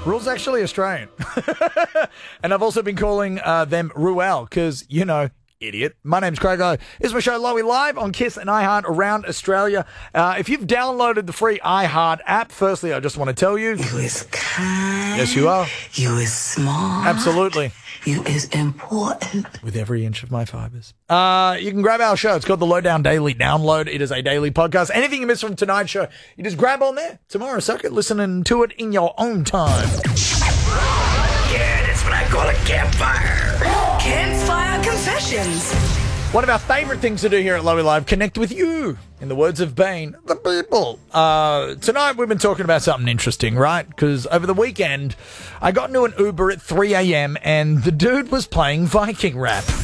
Ruel's actually Australian. And I've also been calling them Ruel because, you know, idiot. My name's Craig O. It's my show, Lowy Live, on Kiss and iHeart around Australia. If you've downloaded the free iHeart app, firstly, I just want to tell you... You is kind. Yes, you are. You is smart. Absolutely. You is important. With every inch of my fibers. You can grab our show. It's called the Lowdown Daily Download. It is a daily podcast. Anything you miss from tonight's show, you just grab on there. Tomorrow, suck it. Listening to it in your own time. Yeah, that's what I call a campfire. Campfire Confessions. One of our favourite things to do here at Lowy Live, connect with you. In the words of Bane, the people. Tonight we've been talking about something interesting, right? Because over the weekend, I got into an Uber at 3 a.m. and the dude was playing Viking rap.